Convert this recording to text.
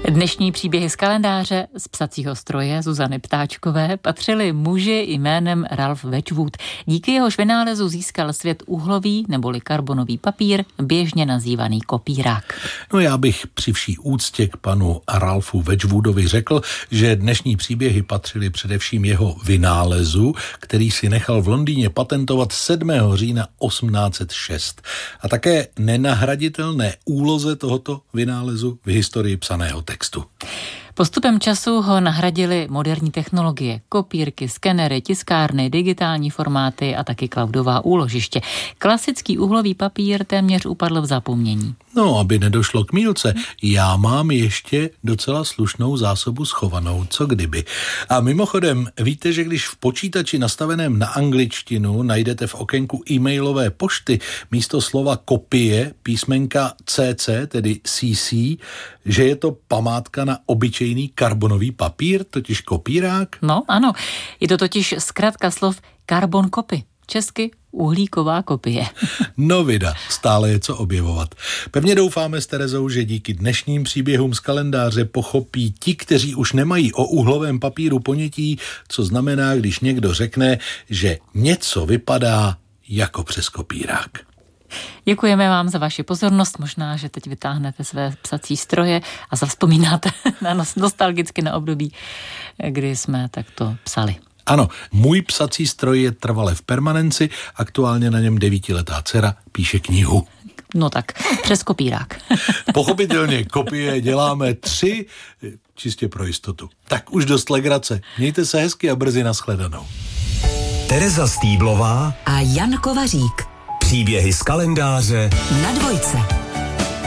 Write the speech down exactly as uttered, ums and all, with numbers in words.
Dnešní příběhy z kalendáře z psacího stroje Zuzany Ptáčkové patřili muži jménem Ralph Wedgwood. Díky jehož vynálezu získal svět uhlový neboli karbonový papír, běžně nazývaný kopírák. No já bych při vší úctě k panu Ralphu Wedgwoodovi řekl, že dnešní příběhy patřily především jeho vynálezu, který si nechal v Londýně patentovat sedmého října osmnáct set šest. A také nenahraditelné úloze tohoto vynálezu v historii psaného textu. Postupem času ho nahradily moderní technologie, kopírky, skenery, tiskárny, digitální formáty a taky cloudová úložiště. Klasický uhlový papír téměř upadl v zapomnění. No, aby nedošlo k mýlce, já mám ještě docela slušnou zásobu schovanou, co kdyby. A mimochodem, víte, že když v počítači nastaveném na angličtinu najdete v okénku e-mailové pošty místo slova kopie písmenka C C, tedy C C, že je to památka na obyčejný karbonový papír, totiž kopírák? No, ano. Je to totiž zkratka slov carbon copy. Česky uhlíková kopie. No vida, stále je co objevovat. Pevně doufáme s Terezou, že díky dnešním příběhům z kalendáře pochopí ti, kteří už nemají o uhlovém papíru ponětí, co znamená, když někdo řekne, že něco vypadá jako přes kopírák. Děkujeme vám za vaši pozornost. Možná, že teď vytáhnete své psací stroje a zavzpomínáte na nostalgicky na období, kdy jsme takto psali. Ano, můj psací stroj je trvale v permanenci, aktuálně na něm devítiletá dcera píše knihu. No tak, přes kopírák. Pochopitelně kopie děláme tři, čistě pro jistotu. Tak už dost legrace. Mějte se hezky a brzy nashledanou. Tereza Stýblová a Jan Kovařík. Příběhy z kalendáře na Dvojce.